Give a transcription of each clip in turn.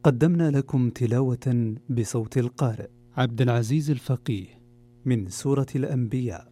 قدمنا لكم تلاوة بصوت القارئ عبد العزيز الفقيه من سورة الأنبياء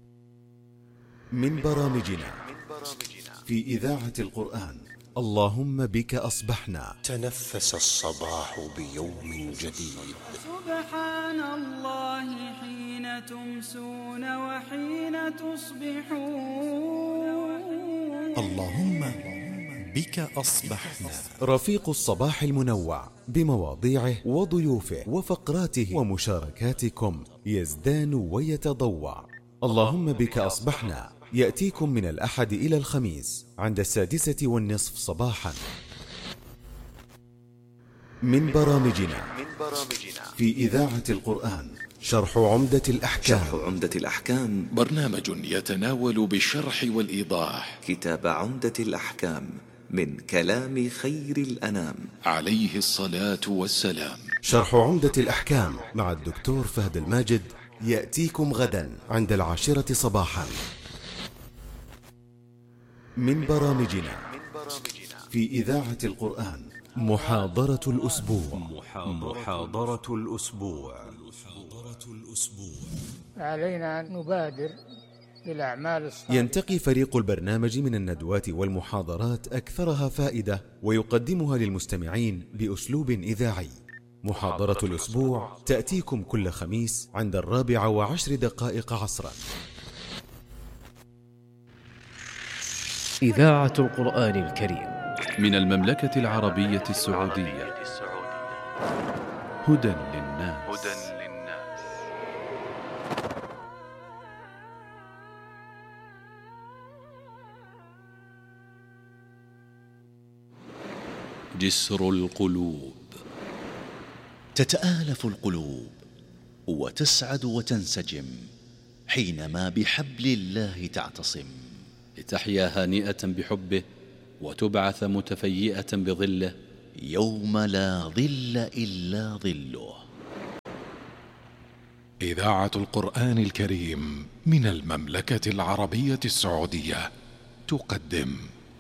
من برامجنا في إذاعة القرآن. اللهم بك أصبحنا. تنفس الصباح بيوم جديد. سبحان الله حين تمسون وحين تصبحون. اللهم بك أصبحنا. رفيق الصباح المنوع بمواضيعه وضيوفه وفقراته ومشاركاتكم يزدان ويتضوع. اللهم بك أصبحنا يأتيكم من الأحد إلى الخميس عند 6:30 صباحا. من برامجنا في إذاعة القرآن شرح عمدة الأحكام. برنامج يتناول بالشرح والإيضاح كتاب عمدة الأحكام من كلام خير الأنام عليه الصلاة والسلام. شرح عمدة الأحكام مع الدكتور فهد الماجد يأتيكم غدا عند 10 صباحا. من برامجنا في إذاعة القرآن محاضرة الأسبوع. علينا أن نبادر بالأعمال الصالحة. ينتقي فريق البرنامج من الندوات والمحاضرات أكثرها فائدة ويقدمها للمستمعين بأسلوب إذاعي. محاضرة الأسبوع تأتيكم كل خميس عند 4:10 عصرا. إذاعة القرآن الكريم من المملكة العربية السعودية. هدى للناس. جسر القلوب. تتآلف القلوب وتسعد وتنسجم حينما بحبل الله تعتصم، لتحيا هانئة بحبه وتبعث متفيئة بظله يوم لا ظل إلا ظله. إذاعة القرآن الكريم من المملكة العربية السعودية تقدم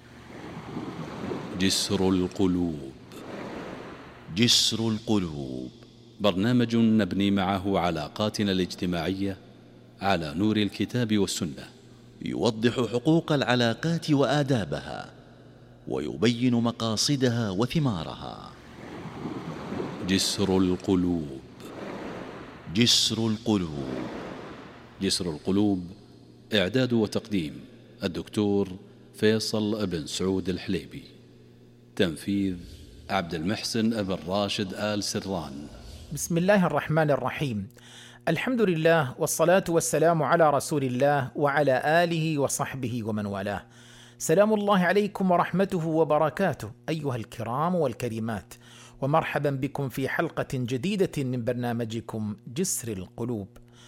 جسر القلوب. جسر القلوب، برنامج نبني معه علاقاتنا الاجتماعية على نور الكتاب والسنة، يوضح حقوق العلاقات وآدابها ويبين مقاصدها وثمارها. جسر القلوب. جسر القلوب. جسر القلوب، إعداد وتقديم الدكتور فيصل بن سعود الحليبي، تنفيذ عبد المحسن بن راشد آل سران. بسم الله الرحمن الرحيم. الحمد لله والصلاة والسلام على رسول الله وعلى آله وصحبه ومن والاه. سلام الله عليكم ورحمته وبركاته أيها الكرام والكريمات، ومرحبا بكم في حلقة جديدة من برنامجكم جسر القلوب.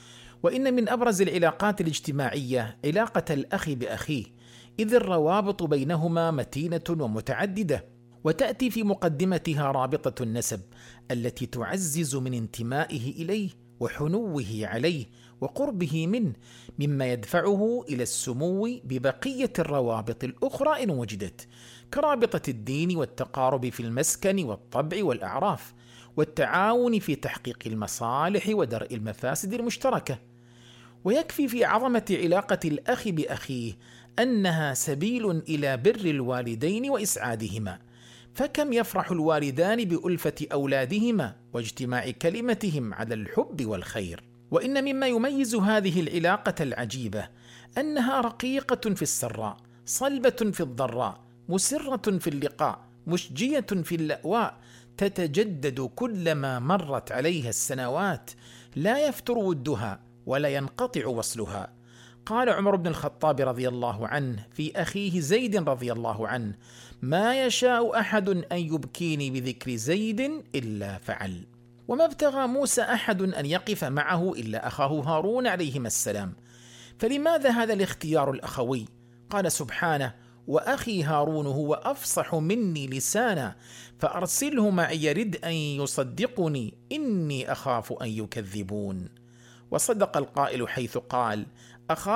وإن من أبرز العلاقات الاجتماعية علاقة الأخ بأخيه، إذ الروابط بينهما متينة ومتعددة، وتأتي في مقدمتها رابطة النسب التي تعزز من انتمائه إليه وحنوه عليه وقربه منه، مما يدفعه إلى السمو ببقية الروابط الأخرى إن وجدت، كرابطة الدين والتقارب في المسكن والطبع والأعراف، والتعاون في تحقيق المصالح ودرء المفاسد المشتركة. ويكفي في عظمة علاقة الأخ بأخيه أنها سبيل إلى بر الوالدين وإسعادهما، فكم يفرح الوالدان بألفة أولادهما واجتماع كلمتهم على الحب والخير. وإن مما يميز هذه العلاقة العجيبة أنها رقيقة في السراء، صلبة في الضراء، مسرة في اللقاء، مشجية في اللأواء، تتجدد كلما مرت عليها السنوات، لا يفتر ودها ولا ينقطع وصلها. قال عمر بن الخطاب رضي الله عنه في أخيه زيد رضي الله عنه: ما يشاء أحد أن يبكيني بذكر زيد إلا فعل. وما ابتغى موسى أحد أن يقف معه إلا أخاه هارون عليهما السلام، فلماذا هذا الاختيار الأخوي؟ قال سبحانه: وأخي هارون هو أفصح مني لسانا فأرسله معي يرد أن يصدقني إني أخاف أن يكذبون. وصدق القائل حيث قال: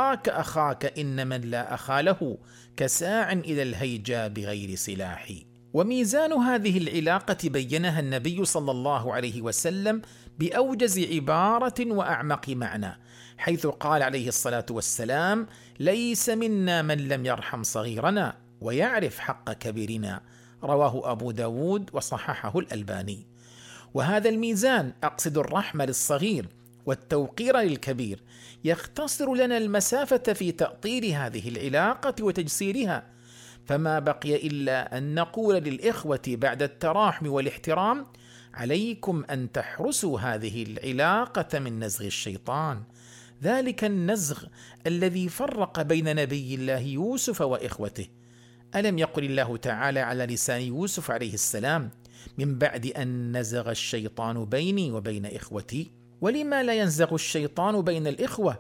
أخاك إن من لا أخا له كساع إلى الهيجا بغير سلاح. وميزان هذه العلاقة بينها النبي صلى الله عليه وسلم بأوجز عبارة وأعمق معنى، حيث قال عليه الصلاة والسلام: ليس منا من لم يرحم صغيرنا ويعرف حق كبيرنا، رواه أبو داود وصححه الألباني. وهذا الميزان، أقصد الرحمة للصغير والتوقير للكبير، يختصر لنا المسافة في تأطير هذه العلاقة وتجسيرها، فما بقي إلا أن نقول للإخوة بعد التراحم والاحترام: عليكم أن تحرسوا هذه العلاقة من نزغ الشيطان، ذلك النزغ الذي فرق بين نبي الله يوسف وإخوته. ألم يقل الله تعالى على لسان يوسف عليه السلام: من بعد أن نزغ الشيطان بيني وبين إخوتي؟ ولما لا ينزغ الشيطان بين الإخوة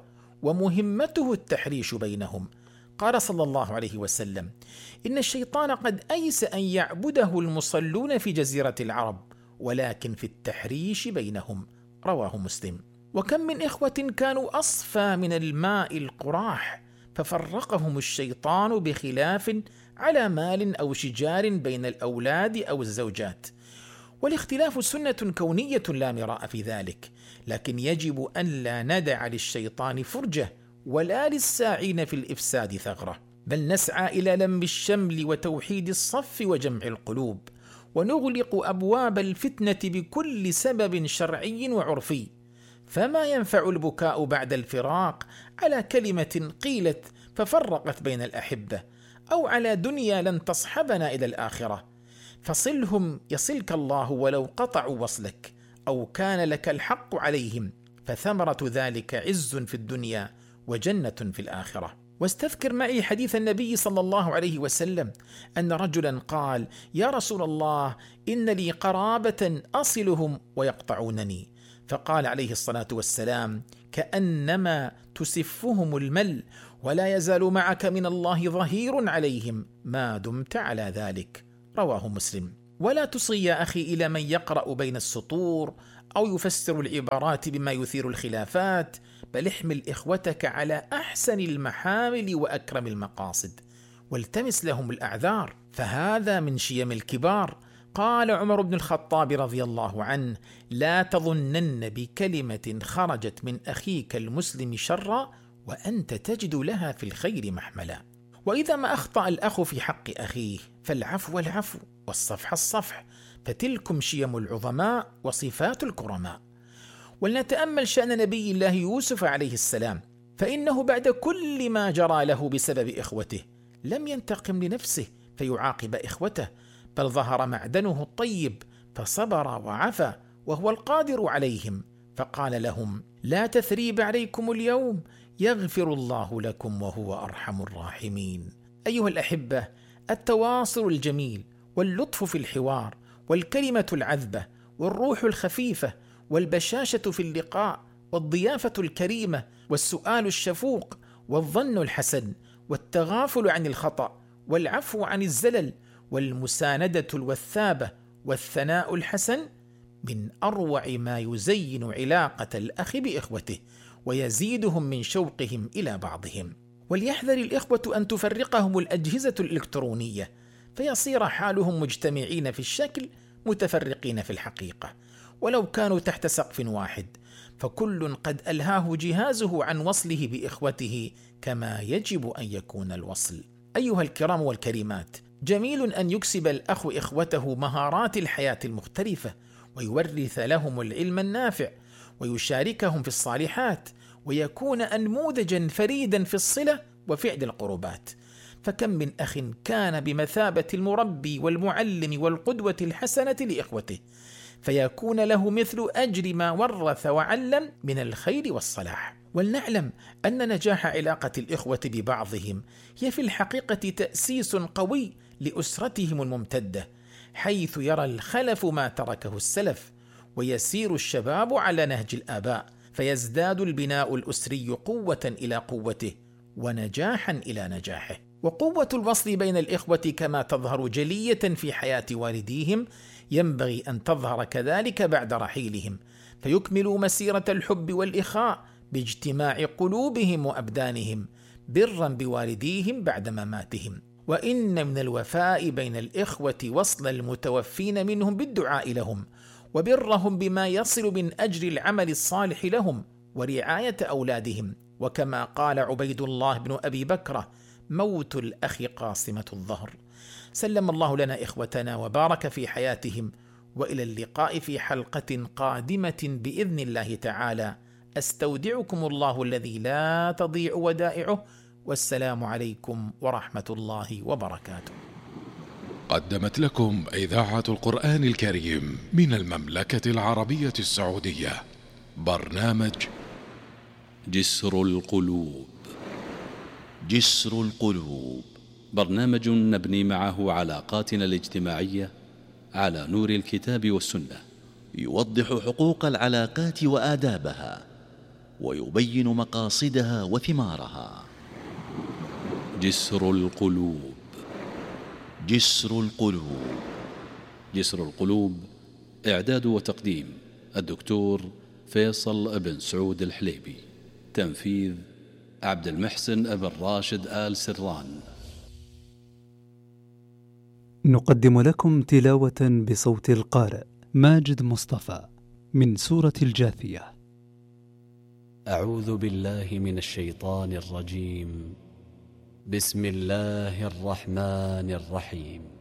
ومهمته التحريش بينهم؟ قال صلى الله عليه وسلم: إن الشيطان قد أيس أن يعبده المصلون في جزيرة العرب، ولكن في التحريش بينهم، رواه مسلم. وكم من إخوة كانوا أصفى من الماء القراح، ففرقهم الشيطان بخلاف على مال أو شجار بين الأولاد أو الزوجات. والاختلاف سنة كونية لا مراء في ذلك، لكن يجب أن لا ندع للشيطان فرجة ولا للساعين في الإفساد ثغرة، بل نسعى إلى لم الشمل وتوحيد الصف وجمع القلوب، ونغلق أبواب الفتنة بكل سبب شرعي وعرفي. فما ينفع البكاء بعد الفراق على كلمة قيلت ففرقت بين الأحبة، أو على دنيا لن تصحبنا إلى الآخرة. فصلهم يصلك الله ولو قطعوا وصلك، أو كان لك الحق عليهم، فثمرة ذلك عز في الدنيا وجنة في الآخرة. واستذكر معي حديث النبي صلى الله عليه وسلم أن رجلا قال: يا رسول الله، إن لي قرابة أصلهم ويقطعونني. فقال عليه الصلاة والسلام: كأنما تسفهم المل، ولا يزال معك من الله ظهير عليهم ما دمت على ذلك، رواه مسلم. ولا تصغي يا أخي إلى من يقرأ بين السطور أو يفسر العبارات بما يثير الخلافات، بل احمل إخوتك على أحسن المحامل وأكرم المقاصد، والتمس لهم الأعذار، فهذا من شيم الكبار. قال عمر بن الخطاب رضي الله عنه: لا تظنن بكلمة خرجت من أخيك المسلم شرا وأنت تجد لها في الخير محملا. وإذا ما أخطأ الأخ في حق أخيه فالعفو العفو والصفح الصفح، فتلكم شيم العظماء وصفات الكرماء. ولنتأمل شأن نبي الله يوسف عليه السلام، فإنه بعد كل ما جرى له بسبب إخوته لم ينتقم لنفسه فيعاقب إخوته، بل ظهر معدنه الطيب فصبر وعفى وهو القادر عليهم، فقال لهم: لا تثريب عليكم اليوم، يغفر الله لكم وهو أرحم الراحمين. أيها الأحبة، التواصل الجميل واللطف في الحوار والكلمة العذبة والروح الخفيفة والبشاشة في اللقاء والضيافة الكريمة والسؤال الشفوق والظن الحسن والتغافل عن الخطأ والعفو عن الزلل والمساندة الوثابة والثناء الحسن من أروع ما يزين علاقة الأخ بإخوته ويزيدهم من شوقهم إلى بعضهم. وليحذر الإخوة أن تفرقهم الأجهزة الإلكترونية، فيصير حالهم مجتمعين في الشكل متفرقين في الحقيقة، ولو كانوا تحت سقف واحد، فكل قد ألهاه جهازه عن وصله بإخوته كما يجب أن يكون الوصل. أيها الكرام والكريمات، جميل أن يكسب الأخ إخوته مهارات الحياة المختلفة، ويورث لهم العلم النافع، ويشاركهم في الصالحات، ويكون أنموذجا فريدا في الصلة وفعل القربات. فكم من أخ كان بمثابة المربي والمعلم والقدوة الحسنة لإخوته، فيكون له مثل أجر ما ورث وعلم من الخير والصلاح. ولنعلم أن نجاح علاقة الإخوة ببعضهم هي في الحقيقة تأسيس قوي لأسرتهم الممتدة، حيث يرى الخلف ما تركه السلف، ويسير الشباب على نهج الآباء، فيزداد البناء الأسري قوة إلى قوته ونجاحا إلى نجاحه. وقوة الوصل بين الإخوة كما تظهر جلية في حياة والديهم ينبغي أن تظهر كذلك بعد رحيلهم، فيكملوا مسيرة الحب والإخاء باجتماع قلوبهم وأبدانهم برا بوالديهم بعد مماتهم. وإن من الوفاء بين الإخوة وصل المتوفين منهم بالدعاء لهم، وبرهم بما يصل من أجر العمل الصالح لهم، ورعاية أولادهم. وكما قال عبيد الله بن أبي بكرة: موت الأخ قاصمة الظهر. سلم الله لنا إخوتنا وبارك في حياتهم، وإلى اللقاء في حلقة قادمة بإذن الله تعالى. أستودعكم الله الذي لا تضيع ودائعه، والسلام عليكم ورحمة الله وبركاته. قدمت لكم إذاعة القرآن الكريم من المملكة العربية السعودية برنامج جسر القلوب. جسر القلوب، برنامج نبني معه علاقاتنا الاجتماعية على نور الكتاب والسنة، يوضح حقوق العلاقات وآدابها، ويبين مقاصدها وثمارها. جسر القلوب. جسر القلوب. جسر القلوب، إعداد وتقديم الدكتور فيصل بن سعود الحليبي، تنفيذ عبد المحسن بن راشد آل سران. نقدم لكم تلاوة بصوت القارئ ماجد مصطفى من سورة الجاثية. أعوذ بالله من الشيطان الرجيم. بسم الله الرحمن الرحيم.